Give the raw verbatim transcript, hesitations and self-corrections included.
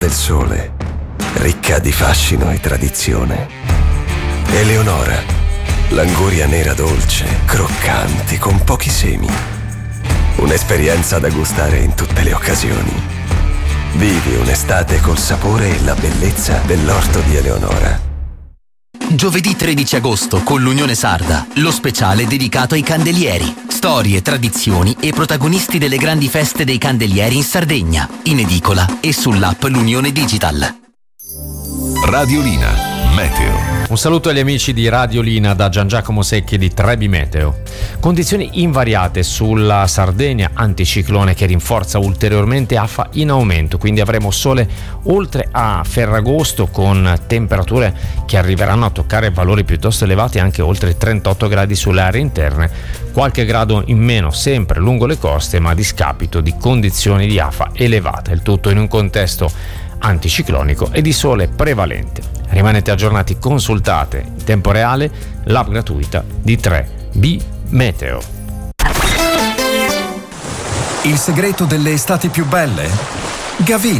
del sole, ricca di fascino e tradizione. Eleonora, l'anguria nera dolce, croccante, con pochi semi. Un'esperienza da gustare in tutte le occasioni. Vivi un'estate col sapore e la bellezza dell'orto di Eleonora. Giovedì tredici agosto con l'Unione Sarda, lo speciale dedicato ai candelieri. Storie, tradizioni e protagonisti delle grandi feste dei candelieri in Sardegna, in edicola e sull'app L'Unione Digital. Radiolina Meteo. Un saluto agli amici di Radiolina da Gian Giacomo Secchi di Trebi Meteo. Condizioni invariate sulla Sardegna, anticiclone che rinforza ulteriormente afa in aumento, quindi avremo sole oltre a Ferragosto con temperature che arriveranno a toccare valori piuttosto elevati, anche oltre trentotto gradi sulle aree interne, qualche grado in meno sempre lungo le coste, ma a discapito di condizioni di afa elevate, il tutto in un contesto anticiclonico e di sole prevalente. Rimanete aggiornati, consultate in tempo reale l'app gratuita di tre B Meteo. Il segreto delle estati più belle? Gavin.